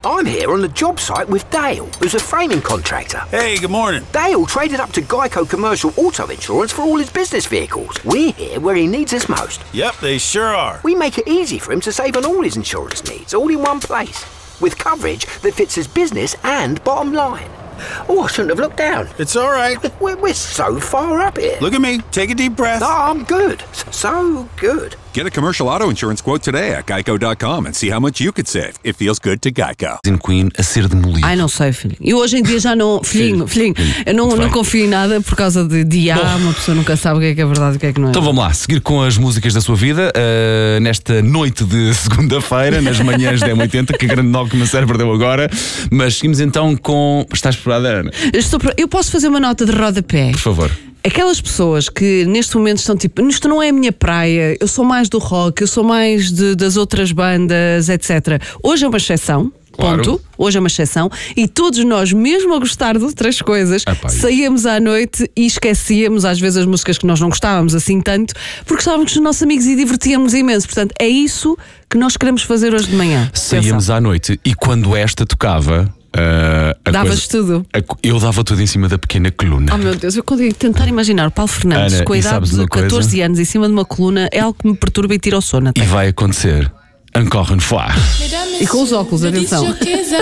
I'm here on the job site with Dale, who's a framing contractor. Hey, good morning. Dale traded up to Geico Commercial Auto Insurance for all his business vehicles. We're here where he needs us most. Yep, they sure are. We make it easy for him to save on all his insurance needs, all in one place, with coverage that fits his business and bottom line. Oh, I shouldn't have looked down. It's all right. We're so far up here. Look at me. Take a deep breath. Oh, I'm good. So good. Get a commercial auto insurance quote today at geico.com and see how much you could save. It feels good to Geico. Queen a ser demolido. Ai, não sei, filho. E hoje em dia já não. Filhinho, eu não confio em nada por causa de IA. Uma pessoa nunca sabe o que é verdade e o que é que não é. Então vamos lá, seguir com as músicas da sua vida nesta noite de segunda-feira, nas manhãs da M80, que a grande nova que o meu cérebro perdeu agora. Mas seguimos então com. Estás preparada, Ana? Eu posso fazer uma nota de rodapé? Por favor. Aquelas pessoas que neste momento estão tipo, isto não é a minha praia, eu sou mais do rock, eu sou mais das outras bandas, etc. Hoje é uma exceção. Claro. Ponto. Hoje é uma exceção. E todos nós, mesmo a gostar de outras coisas, saíamos à noite e esquecíamos às vezes as músicas que nós não gostávamos assim tanto, porque estávamos com os nossos amigos e divertíamos imenso. Portanto, é isso que nós queremos fazer hoje de manhã. Saíamos à noite e quando esta tocava. Davas tudo. Eu dava tudo em cima da pequena coluna. Oh meu Deus, eu consigo tentar imaginar o Paulo Fernandes, Ana, com a idade de 14 anos, em cima de uma coluna, é algo que me perturba e tira o sono até. E vai acontecer encore une fois. E com os óculos, atenção.